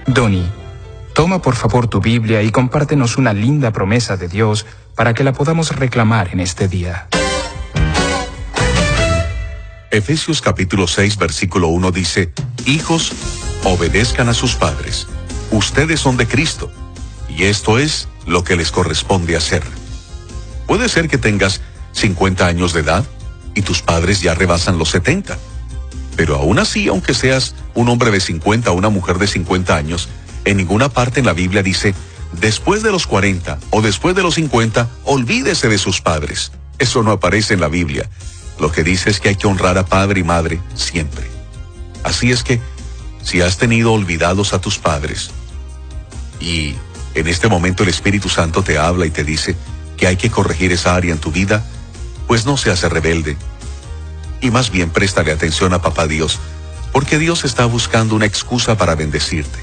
Donnie, toma por favor tu Biblia y compártenos una linda promesa de Dios para que la podamos reclamar en este día. Efesios capítulo 6, versículo 1 dice: Hijos, obedezcan a sus padres. Ustedes son de Cristo, y esto es lo que les corresponde hacer. Puede ser que tengas 50 años de edad y tus padres ya rebasan los 70. Pero aún así, aunque seas un hombre de 50 o una mujer de 50 años, en ninguna parte en la Biblia dice: después de los 40 o después de los 50, olvídese de sus padres. Eso no aparece en la Biblia. Lo que dice es que hay que honrar a padre y madre siempre. Así es que, si has tenido olvidados a tus padres, y en este momento el Espíritu Santo te habla y te dice que hay que corregir esa área en tu vida, pues no seas rebelde. Y más bien préstale atención a Papá Dios, porque Dios está buscando una excusa para bendecirte.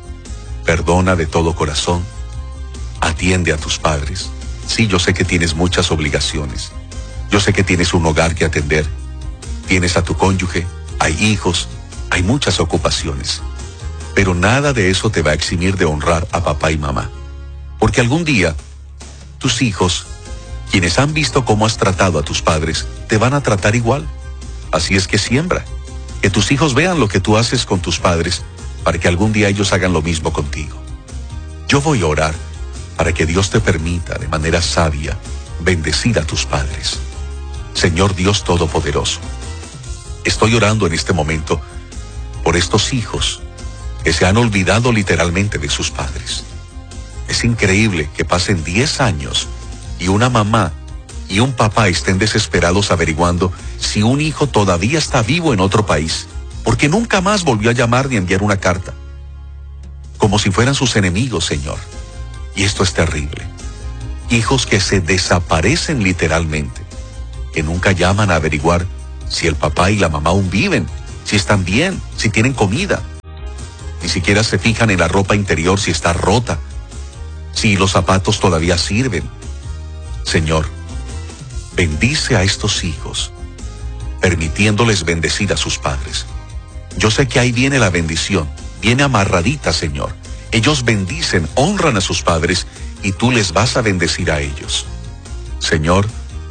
Perdona de todo corazón. Atiende a tus padres. Sí, yo sé que tienes muchas obligaciones. Yo sé que tienes un hogar que atender. Tienes a tu cónyuge, hay hijos, hay muchas ocupaciones. Pero nada de eso te va a eximir de honrar a papá y mamá. Porque algún día, tus hijos, quienes han visto cómo has tratado a tus padres, te van a tratar igual. Así es que siembra. Que tus hijos vean lo que tú haces con tus padres, para que algún día ellos hagan lo mismo contigo. Yo voy a orar para que Dios te permita, de manera sabia, bendecir a tus padres. Señor Dios Todopoderoso, estoy orando en este momento por estos hijos que se han olvidado literalmente de sus padres. Es increíble que pasen 10 años y una mamá y un papá estén desesperados averiguando si un hijo todavía está vivo en otro país, porque nunca más volvió a llamar ni a enviar una carta. Como si fueran sus enemigos, Señor. Y esto es terrible. Hijos que se desaparecen literalmente, que nunca llaman a averiguar si el papá y la mamá aún viven, si están bien, si tienen comida. Ni siquiera se fijan en la ropa interior si está rota, si los zapatos todavía sirven. Señor, bendice a estos hijos, permitiéndoles bendecir a sus padres. Yo sé que ahí viene la bendición, viene amarradita, Señor. Ellos bendicen, honran a sus padres y tú les vas a bendecir a ellos. Señor,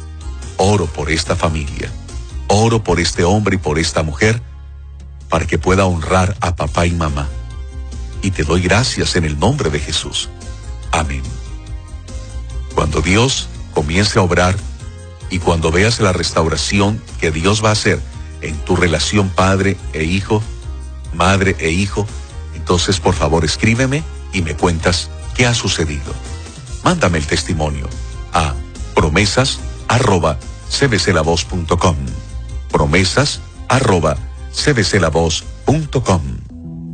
oro por esta familia, oro por este hombre y por esta mujer, para que pueda honrar a papá y mamá. Y te doy gracias en el nombre de Jesús. Amén. Cuando Dios comience a obrar y cuando veas la restauración que Dios va a hacer en tu relación padre e hijo, madre e hijo, entonces por favor escríbeme y me cuentas qué ha sucedido. Mándame el testimonio a promesas@cbclavoz.com. promesas@cbclavoz.com.